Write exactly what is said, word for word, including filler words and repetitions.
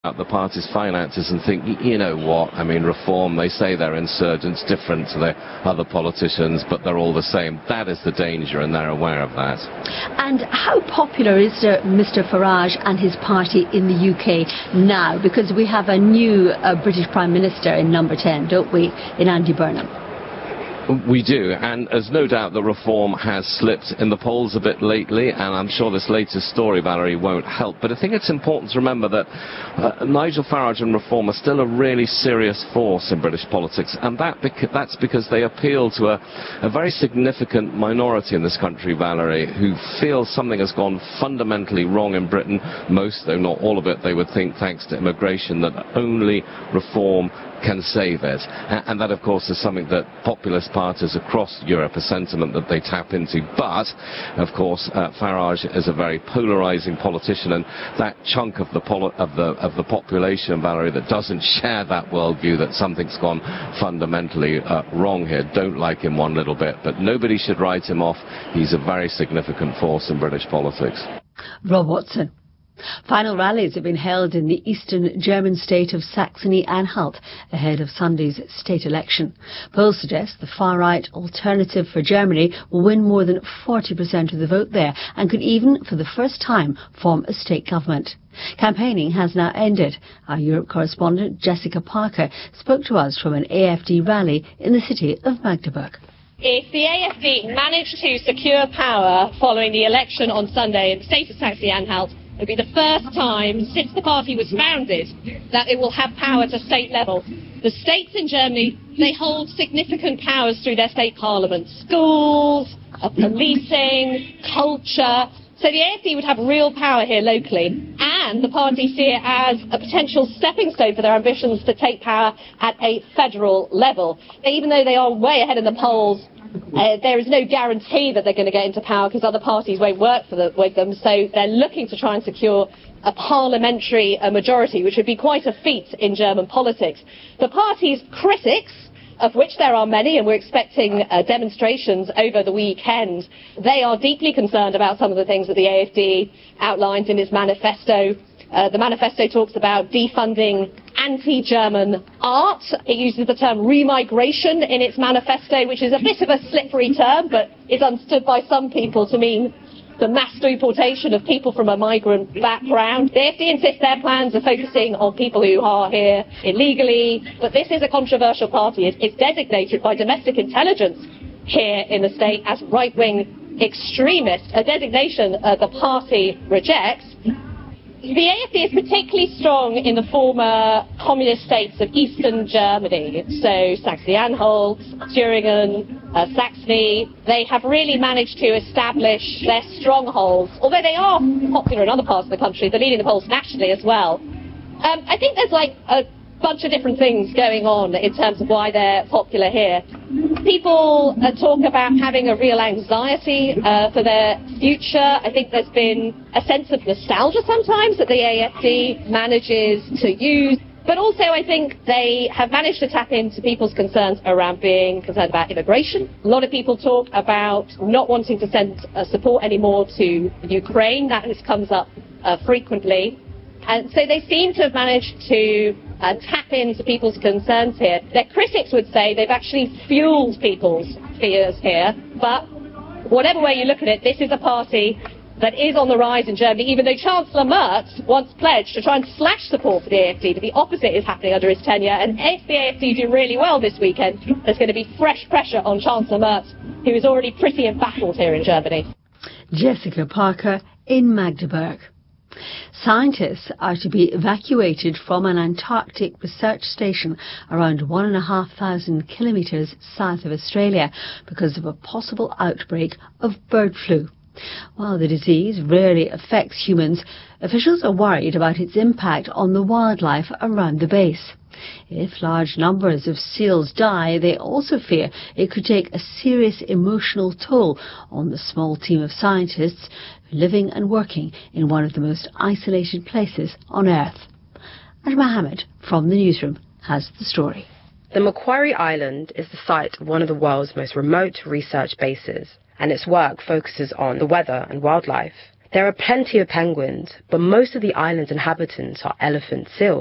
Out the party's finances and think, you know what, I mean, Reform, they say they're insurgents, different to the other politicians, but they're all the same. That is the danger, and they're aware of that. And how popular is Mister Farage and his party in the U K now? Because we have a new uh, British Prime Minister in number ten, don't we, in Andy Burnham? We do, and there's no doubt that Reform has slipped in the polls a bit lately, and I'm sure this latest story, Valerie, won't help. But I think it's important to remember that uh, Nigel Farage and Reform are still a really serious force in British politics, and that beca that's because they appeal to a, a very significant minority in this country, Valerie, who feel something has gone fundamentally wrong in Britain. Most, though not all of it, they would think, thanks to immigration, that only Reform can save it. And that, of course, is something that populist parties across Europe, a sentiment that they tap into. But, of course, uh, Farage is a very polarising politician, and that chunk of the, poli of the of the population, Valerie, that doesn't share that worldview, that something's gone fundamentally uh, wrong here, don't like him one little bit. But nobody should write him off. He's a very significant force in British politics. Rob Watson. Final rallies have been held in the eastern German state of Saxony-Anhalt ahead of Sunday's state election. Polls suggest the far-right Alternative for Germany will win more than forty percent of the vote there and could even, for the first time, form a state government. Campaigning has now ended. Our Europe correspondent Jessica Parker spoke to us from an A F D rally in the city of Magdeburg. If the A F D managed to secure power following the election on Sunday in the state of Saxony-Anhalt, it will be the first time since the party was founded that it will have power to state level. The states in Germany, they hold significant powers through their state parliaments. Schools, uh, policing, culture. So the A F D would have real power here locally. And the party see it as a potential stepping stone for their ambitions to take power at a federal level. Even though they are way ahead in the polls, Uh, there is no guarantee that they're going to get into power because other parties won't work for the, with them, so they're looking to try and secure a parliamentary uh, majority, which would be quite a feat in German politics. The party's critics, of which there are many, and we're expecting uh, demonstrations over the weekend, they are deeply concerned about some of the things that the A F D outlined in its manifesto. Uh, the manifesto talks about defunding anti-German art. It uses the term remigration in its manifesto, which is a bit of a slippery term, but is understood by some people to mean the mass deportation of people from a migrant background. The A F D insists their plans are focusing on people who are here illegally, but this is a controversial party. It's designated by domestic intelligence here in the state as right-wing extremist, a designation uh, the party rejects. The A F D is particularly strong in the former communist states of eastern Germany, so Saxony-Anhalt, Thüringen, uh, Saxony. They have really managed to establish their strongholds, although they are popular in other parts of the country. They're leading the polls nationally as well. Um, I think there's like a bunch of different things going on in terms of why they're popular here. People uh, talk about having a real anxiety uh, for their future. I think there's been a sense of nostalgia sometimes that the A F D manages to use. But also I think they have managed to tap into people's concerns around being concerned about immigration. A lot of people talk about not wanting to send uh, support anymore to Ukraine. That comes up uh, frequently. And so they seem to have managed to uh, tap into people's concerns here. Their critics would say they've actually fueled people's fears here. But whatever way you look at it, this is a party that is on the rise in Germany, even though Chancellor Merz once pledged to try and slash support for the A F D. But the opposite is happening under his tenure. And if the A F D do really well this weekend, there's going to be fresh pressure on Chancellor Merz, who is already pretty embattled here in Germany. Jessica Parker in Magdeburg. Scientists are to be evacuated from an Antarctic research station around one and a half thousand kilometres south of Australia because of a possible outbreak of bird flu. While the disease rarely affects humans, officials are worried about its impact on the wildlife around the base. If large numbers of seals die, they also fear it could take a serious emotional toll on the small team of scientists living and working in one of the most isolated places on Earth. And Mohammed from the newsroom has the story. The Macquarie Island is the site of one of the world's most remote research bases, and its work focuses on the weather and wildlife. There are plenty of penguins, but most of the island's inhabitants are elephant seals.